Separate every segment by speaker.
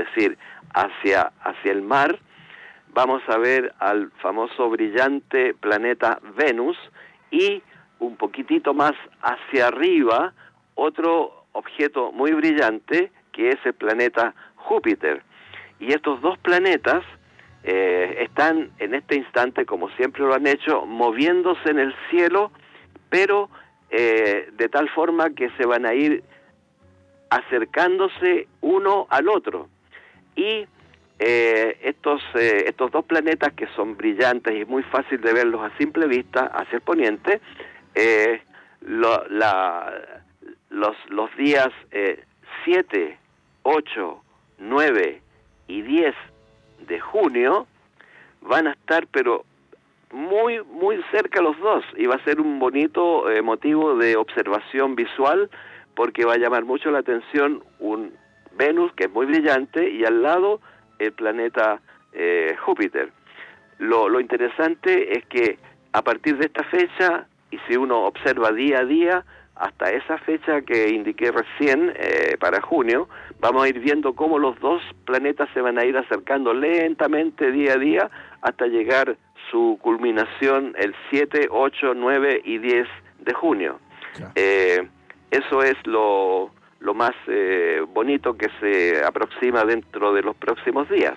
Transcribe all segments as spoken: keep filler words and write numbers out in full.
Speaker 1: decir, hacia, hacia el mar, vamos a ver al famoso brillante planeta Venus y un poquitito más hacia arriba otro objeto muy brillante que es el planeta Júpiter. Y estos dos planetas eh, están en este instante, como siempre lo han hecho, moviéndose en el cielo, pero eh, de tal forma que se van a ir acercándose uno al otro. Y eh, estos, eh, estos dos planetas, que son brillantes y muy fácil de verlos a simple vista hacia el poniente, eh, lo, la, los, los días eh, siete, ocho, nueve y diez de junio van a estar pero muy muy cerca los dos, y va a ser un bonito eh, motivo de observación visual, porque va a llamar mucho la atención un Venus que es muy brillante y al lado el planeta eh, Júpiter. Lo, lo interesante es que a partir de esta fecha, y si uno observa día a día, hasta esa fecha que indiqué recién, eh, para junio, vamos a ir viendo cómo los dos planetas se van a ir acercando lentamente día a día hasta llegar su culminación el siete, ocho, nueve y diez de junio.
Speaker 2: Ya.
Speaker 1: Eh, eso es lo, lo más eh, bonito que se aproxima dentro de los próximos días.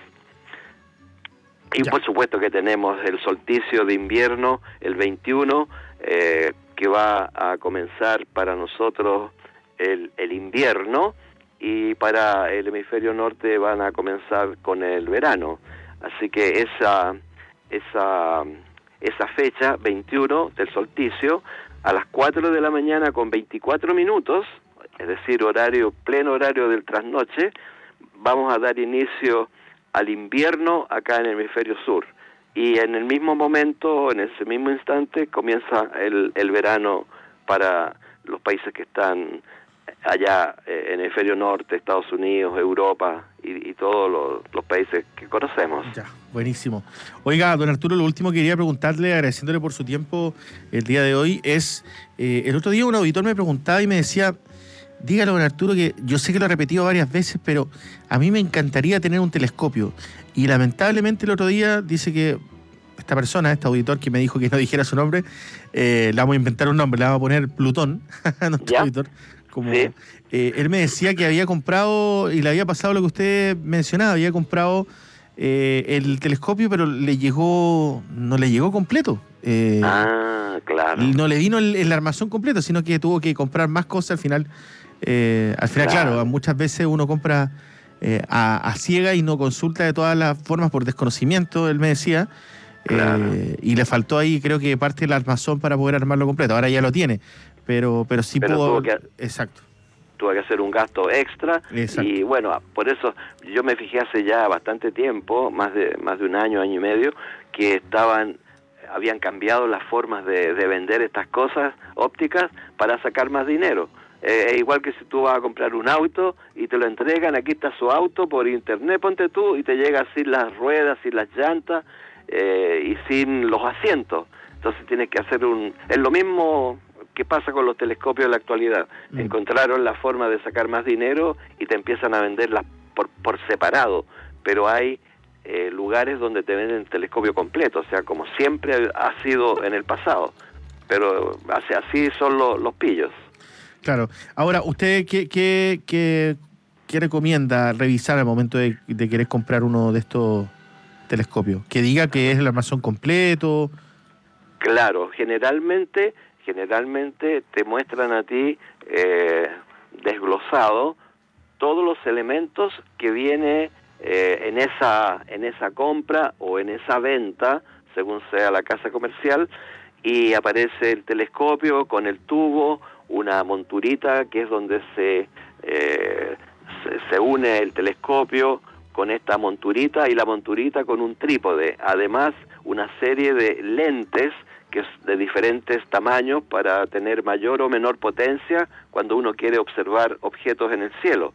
Speaker 1: Y
Speaker 2: Ya.
Speaker 1: por supuesto que tenemos el solsticio de invierno, el veintiuno, eh, que va a comenzar para nosotros el, el invierno, y para el hemisferio norte van a comenzar con el verano. Así que esa, esa, esa fecha, veintiuno del solsticio, a las cuatro de la mañana con veinticuatro minutos, es decir, horario, pleno horario del trasnoche, vamos a dar inicio al invierno acá en el hemisferio sur. Y en el mismo momento, en ese mismo instante, comienza el, el verano para los países que están allá eh, en el hemisferio norte, Estados Unidos, Europa y, y todos los, los países que conocemos.
Speaker 2: Ya, buenísimo. Oiga, don Arturo, lo último que quería preguntarle, agradeciéndole por su tiempo el día de hoy, es, eh, el otro día un auditor me preguntaba y me decía, dígale, don Arturo, que yo sé que lo he repetido varias veces, pero a mí me encantaría tener un telescopio. Y lamentablemente el otro día dice que esta persona, este auditor que me dijo que no dijera su nombre, eh, le vamos a inventar un nombre, le vamos a poner Plutón, nuestro auditor. Como,
Speaker 1: ¿Sí?
Speaker 2: eh, él me decía que había comprado, y le había pasado lo que usted mencionaba, había comprado eh, el telescopio, pero le llegó, no le llegó completo. Eh,
Speaker 1: ah, claro.
Speaker 2: No le vino el, el armazón completo, sino que tuvo que comprar más cosas al final. Eh, al final, claro,
Speaker 1: Claro.
Speaker 2: muchas veces uno compra eh, a, a ciega y no consulta de todas las formas por desconocimiento, él me decía.
Speaker 1: Claro.
Speaker 2: Eh, y le faltó ahí, creo que parte del armazón para poder armarlo completo. Ahora ya lo tiene, pero, pero sí
Speaker 1: Pero
Speaker 2: pudo.
Speaker 1: tuvo que-
Speaker 2: Exacto.
Speaker 1: Tuve que hacer un gasto extra.
Speaker 2: Exacto.
Speaker 1: Y bueno, por eso yo me fijé hace ya bastante tiempo, más de más de un año, año y medio, que estaban habían cambiado las formas de, de vender estas cosas ópticas para sacar más dinero. Eh, es igual que si tú vas a comprar un auto y te lo entregan, aquí está su auto por internet, ponte tú, y te llega sin las ruedas, sin las llantas eh, y sin los asientos. Entonces tienes que hacer un... Es lo mismo que pasa con los telescopios en la actualidad.
Speaker 2: Mm.
Speaker 1: Encontraron la forma de sacar más dinero y te empiezan a venderlas por, por separado, pero hay eh, lugares donde te venden el telescopio completo, o sea, como siempre ha sido en el pasado, pero así, así son lo, los pillos.
Speaker 2: Claro. Ahora, ¿usted qué, qué, qué, qué recomienda revisar al momento de, de querer comprar uno de estos telescopios? Que diga que es el armazón completo.
Speaker 1: Claro, generalmente, generalmente te muestran a ti eh, desglosado todos los elementos que viene eh, en esa en esa compra o en esa venta, según sea la casa comercial, y aparece el telescopio con el tubo, una monturita que es donde se, eh, se, se une el telescopio con esta monturita, y la monturita con un trípode, además una serie de lentes que es de diferentes tamaños para tener mayor o menor potencia cuando uno quiere observar objetos en el cielo.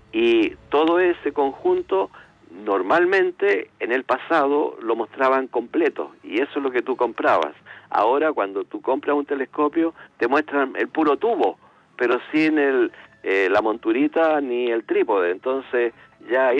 Speaker 1: Y todo ese conjunto normalmente en el pasado lo mostraban completo, y eso es lo que tú comprabas. Ahora cuando tú compras un telescopio te muestran el puro tubo, pero sin el, eh, la monturita ni el trípode. Entonces ya